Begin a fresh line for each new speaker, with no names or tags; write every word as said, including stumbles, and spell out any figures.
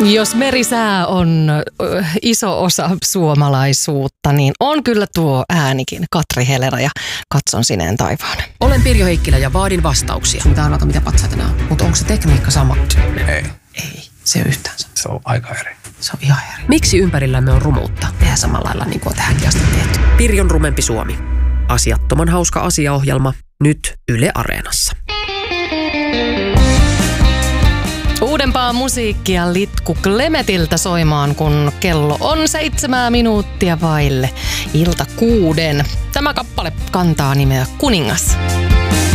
Jos merisää on ö, iso osa suomalaisuutta, niin on kyllä tuo äänikin. Katri Helera ja Katson sineen taivaan.
Olen Pirjo Heikkilä ja vaadin vastauksia.
Sun pitää arvata, mitä patsaita nämä on. Mutta onko se tekniikka sama?
Ei.
Ei, se on yhtään sama.
Se on aika eri.
Se on ihan eri.
Miksi ympärillämme on rumuutta?
Tehdään samalla lailla niin kuin on tähänkin asti tehty.
Pirjon rumempi Suomi. Asiattoman hauska asiaohjelma nyt Yle Areenassa.
Uudempaa musiikkia Litku Klemetiltä soimaan, kun kello on seitsemää minuuttia vaille ilta kuuden. Tämä kappale kantaa nimeä Kuningas.